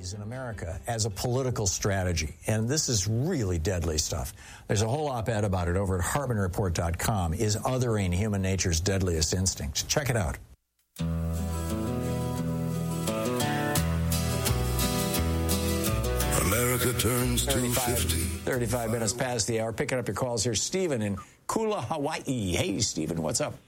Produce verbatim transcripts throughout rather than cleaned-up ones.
in America as a political strategy. And this is really deadly stuff. There's a whole op-ed about it over at Hartman Report dot com. Is othering human nature's deadliest instincts? Check it out. America turns two fifty. thirty-five minutes past the hour. Picking up your calls here. Stephen in Kula, Hawaii. Hey, Stephen, what's up?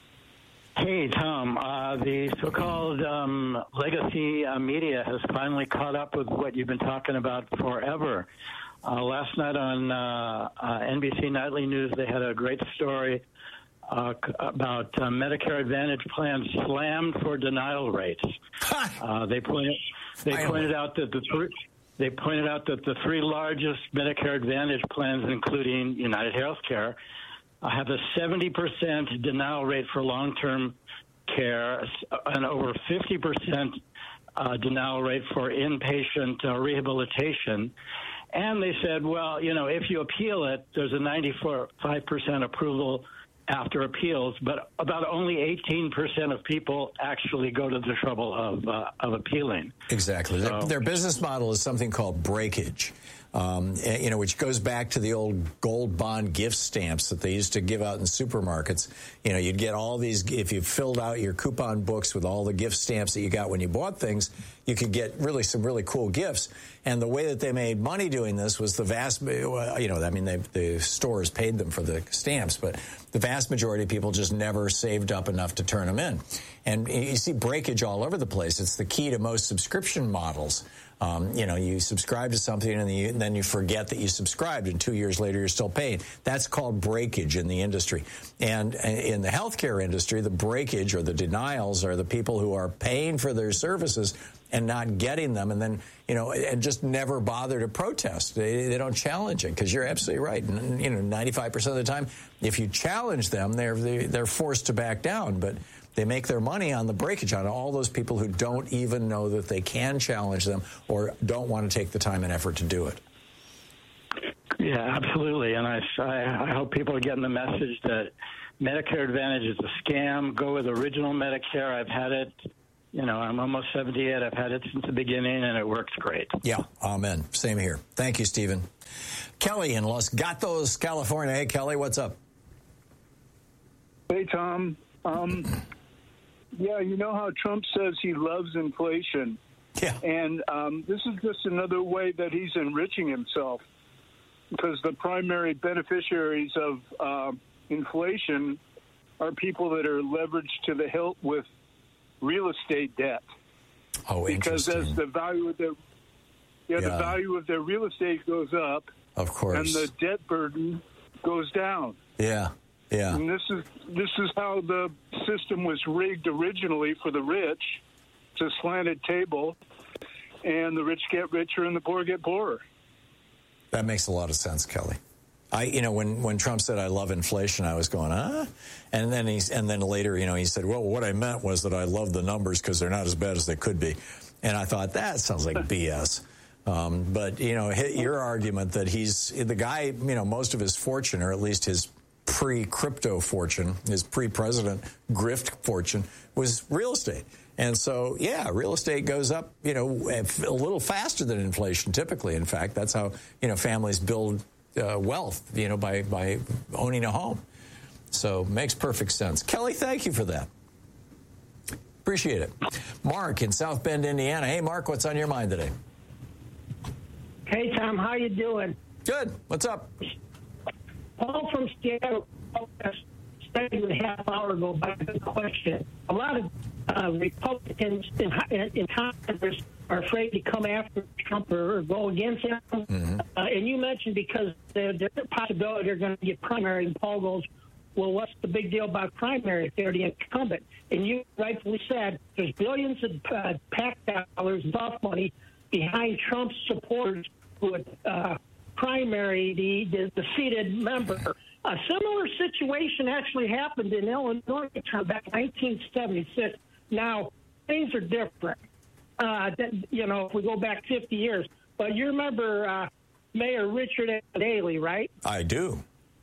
Hey, Tom. Uh, the so-called um, legacy uh, media has finally caught up with what you've been talking about forever. Uh, last night on uh, uh, N B C Nightly News, they had a great story uh, about uh, Medicare Advantage plans slammed for denial rates. uh, they pointed they pointed out that the three, they pointed out that the three largest Medicare Advantage plans, including United Healthcare, uh, have a seventy percent denial rate for long-term care and over fifty percent uh, denial rate for inpatient uh, rehabilitation. And they said, well, you know, if you appeal it, there's a ninety-five percent approval after appeals, but about only eighteen percent of people actually go to the trouble of uh, of appealing. Exactly. So, their, their business model is something called breakage, um, you know, which goes back to the old gold bond gift stamps that they used to give out in supermarkets. You know, you'd get all these, if you filled out your coupon books with all the gift stamps that you got when you bought things, you could get really some really cool gifts. And the way that they made money doing this was the vast, you know, I mean, they, the stores paid them for the stamps, but the vast majority of people just never saved up enough to turn them in. And you see breakage all over the place. It's the key to most subscription models. Um, you know, you subscribe to something and then, you, and then you forget that you subscribed, and two years later you're still paying. That's called breakage in the industry. And in the healthcare industry, the breakage or the denials are the people who are paying for their services and not getting them, and then, you know, and just never bother to protest. They, they don't challenge it, because you're absolutely right. And, you know, ninety-five percent of the time, if you challenge them, they're they're forced to back down. But they make their money on the breakage, on all those people who don't even know that they can challenge them or don't want to take the time and effort to do it. Yeah, absolutely. And I, I, I hope people are getting the message that Medicare Advantage is a scam. Go with original Medicare. I've had it. You know, I'm almost seventy-eight. I've had it since the beginning, and it works great. Yeah, amen. Same here. Thank you, Stephen. Kelly in Los Gatos, California. Hey, Kelly, what's up? Hey, Tom. Um, yeah, you know how Trump says he loves inflation? Yeah. And um, this is just another way that he's enriching himself, because the primary beneficiaries of uh, inflation are people that are leveraged to the hilt with real estate debt. Oh, because interesting. as the value of their yeah, Yeah. the value of their real estate goes up, Of course. and the debt burden goes down. Yeah, yeah. And this is this is how the system was rigged originally for the rich. It's a slanted table, and the rich get richer and the poor get poorer. That makes a lot of sense, Kelly. I, you know, when, when Trump said, I love inflation, I was going, ah, and then he's, and then later, you know, he said, well, what I meant was that I love the numbers because they're not as bad as they could be. And I thought, that sounds like B S. Um, but, you know, your argument that he's, the guy, you know, most of his fortune, or at least his pre-crypto fortune, his pre-president grift fortune, was real estate. And so, yeah, real estate goes up, you know, a little faster than inflation typically. In fact, that's how, you know, families build uh, wealth, you know, by, by owning a home. So makes perfect sense. Kelly, thank you for that. Appreciate it. Mark in South Bend, Indiana. Hey, Mark, what's on your mind today? Hey, Tom, how you doing? Good. What's up? Paul from Seattle stated a half hour ago about the question. A lot of uh, Republicans in, in Congress are afraid to come after Trump or, or go against him. Mm-hmm. Uh, and you mentioned because there's a possibility they're going to get primary, and Paul goes, well, what's the big deal about primary if they're the incumbent? And you rightfully said there's billions of uh, PAC dollars, soft money, behind Trump's supporters who would uh, primary the, the, the seated member. A similar situation actually happened in Illinois back in nineteen seventy-six. Now, things are different, uh, that, you know, if we go back fifty years. But you remember uh, Mayor Richard Daley, right? I do.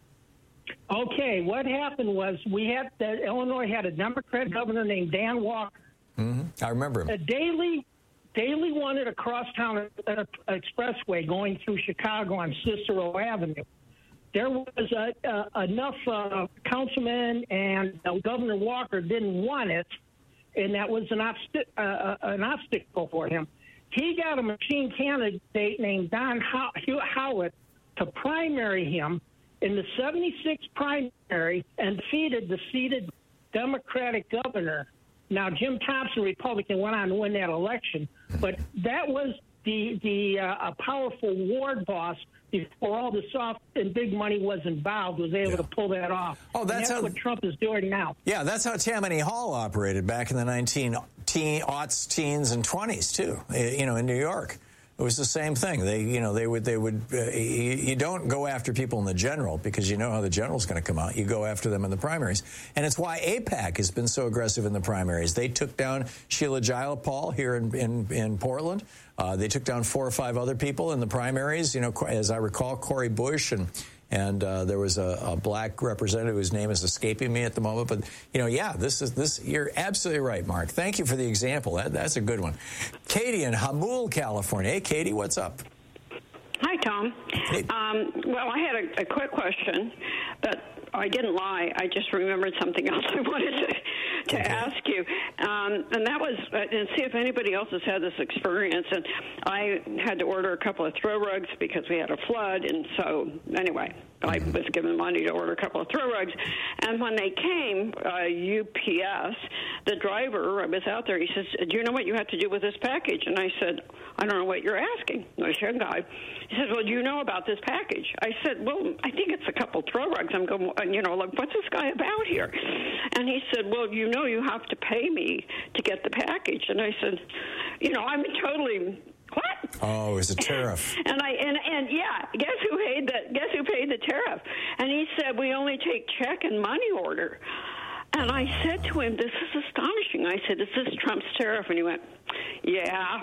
Okay, what happened was we had that Illinois had a Democrat governor named Dan Walker. Mm-hmm. I remember him. Uh, Daley, Daley wanted a crosstown uh, expressway going through Chicago on Cicero Avenue. There was uh, uh, enough uh, councilmen and uh, Governor Walker didn't want it, and that was an, obst- uh, an obstacle for him. He got a machine candidate named Don How- Hugh Howard to primary him in the seventy-six primary and defeated the seated Democratic governor. Now, Jim Thompson, Republican, went on to win that election, but that was the the uh, a powerful ward boss before all the soft and big money was involved, was able yeah. to pull that off. Oh, that's, that's how, what Trump is doing now. Yeah, that's how Tammany Hall operated back in the nineteen aughts, teens, and twenties too. You know, in New York, it was the same thing. They, you know, they would, they would. Uh, you, you don't go after people in the general because you know how the general's going to come out. You go after them in the primaries, and it's why AIPAC has been so aggressive in the primaries. They took down Sheila Jayapal here in in, in Portland. Uh, they took down four or five other people in the primaries. You know, as I recall, Cori Bush and. And uh, there was a, a black representative whose name is escaping me at the moment. But, you know, yeah, this is this. You're absolutely right, Mark. Thank you for the example. That, that's a good one. Katie in Hamul, California. Hey, Katie, what's up? Hi, Tom. Hey. Um, well, I had a, a quick question, but I didn't lie. I just remembered something else I wanted to, to okay. ask you. Um, and that was, uh, and see if anybody else has had this experience. And I had to order a couple of throw rugs because we had a flood. And so, anyway, I was given money to order a couple of throw rugs. And when they came, uh, U P S, the driver, I was out there, he says, do you know what you have to do with this package? And I said, I don't know what you're asking. Nice young guy. He said, well, do you know about this package? I said, well, I think it's a couple throw rugs. I'm going, you know, like, what's this guy about here? And he said, well, you know, you have to pay me to get the package. And I said, you know, I'm totally... What? Oh, it was a tariff. and I and, and yeah, guess who paid the guess who paid the tariff? And he said, we only take check and money order. And I said to him, this is astonishing. I said, is this Trump's tariff? And he went, yeah.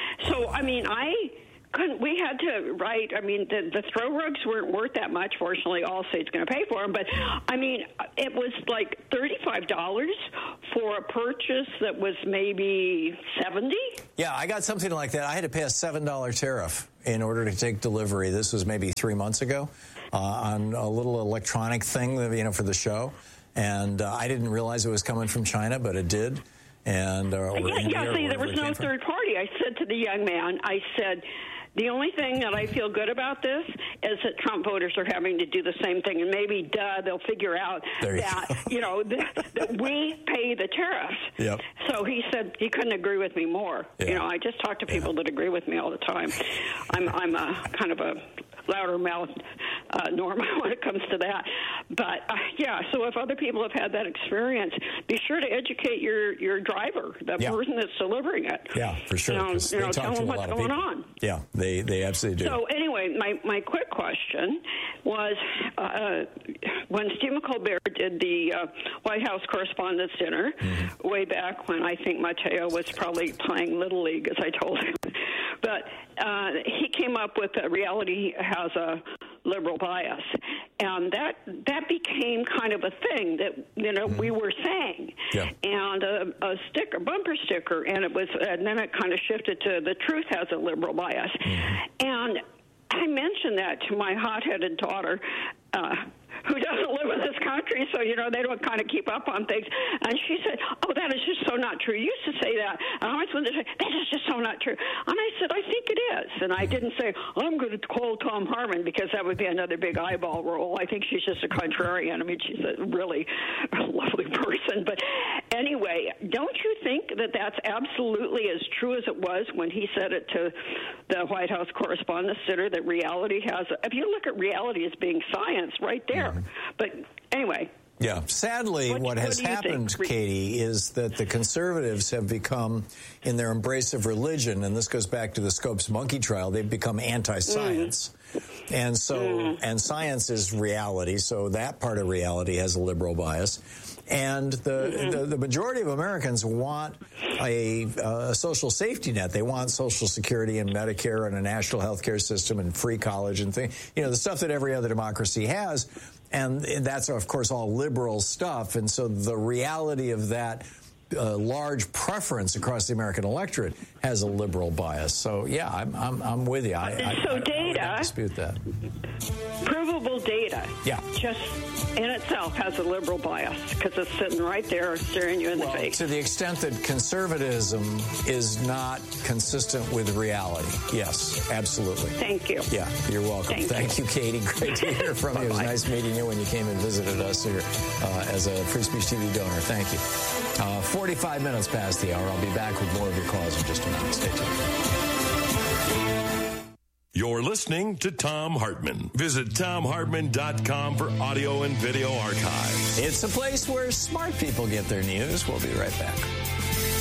So I mean, I couldn't. We had to write. I mean, the, the throw rugs weren't worth that much. Fortunately, Allstate's going to pay for them. But I mean, it was like thirty-five dollars for a purchase that was maybe seventy. Yeah, I got something like that. I had to pay a seven dollar tariff in order to take delivery. This was maybe three months ago uh, on a little electronic thing, that, you know, for the show. And uh, I didn't realize it was coming from China, but it did. And uh, yeah, yeah see, there was no third party. I said to the young man, I said, the only thing that I feel good about this is that Trump voters are having to do the same thing, and maybe, duh, they'll figure out you that, go. you know, that, that we pay the tariffs. Yep. So he said he couldn't agree with me more. Yeah. You know, I just talk to people yeah. that agree with me all the time. I'm, I'm a kind of a louder mouth uh, Norma when it comes to that. But, uh, yeah, so if other people have had that experience, be sure to educate your, your driver, the yeah. person that's delivering it. Yeah, for sure. You know, you know tell them what's going on. Yeah, they, they absolutely do. So anyway, my, my quick question was, uh, when Stephen Colbert did the uh, White House Correspondents' Dinner, mm-hmm. way back when I think Mateo was probably playing Little League, as I told him, but uh, he came up with a reality has a liberal bias, and that that became kind of a thing that you know mm-hmm. we were saying, yeah. and a, a sticker, bumper sticker, and it was, and then it kind of shifted to the truth has a liberal bias, mm-hmm. and I mentioned that to my hot-headed daughter. Uh, who doesn't live in this country, so, you know, they don't kind of keep up on things. And she said, oh, that is just so not true. You used to say that. And I was going to say, that is just so not true. And I said, I think it is. And I didn't say, I'm going to call Tom Harmon, because that would be another big eyeball roll. I think she's just a contrarian. I mean, she's a really lovely person. But anyway, don't you think that that's absolutely as true as it was when he said it to the White House Correspondents' Dinner, that reality has, a, if you look at reality as being science right there. Mm-hmm. But anyway. Yeah. Sadly, what, what has what happened, think? Katie, is that the conservatives have become, in their embrace of religion, and this goes back to the Scopes monkey trial, they've become anti-science. Mm. And so, mm. and science is reality, so that part of reality has a liberal bias. And the, mm-hmm. the, the majority of Americans want a, a social safety net. They want Social Security and Medicare and a national health care system and free college and things, you know, the stuff that every other democracy has. And that's, of course, all liberal stuff. And so the reality of that a large preference across the American electorate has a liberal bias. So, yeah, I'm I'm, I'm with you. I, so I, data, I would dispute that. Provable data, yeah, just in itself has a liberal bias because it's sitting right there staring you in well, the face. To the extent that conservatism is not consistent with reality, yes, absolutely. Thank you. Yeah, you're welcome. Thank, Thank you. you, Katie. Great to hear from you. It was nice meeting you when you came and visited us here uh, as a Free Speech T V donor. Thank you. Uh, forty-five minutes past the hour. I'll be back with more of your calls in just a minute. Stay tuned. You're listening to Thom Hartmann. Visit Thom Hartmann dot com for audio and video archives. It's a place where smart people get their news. We'll be right back.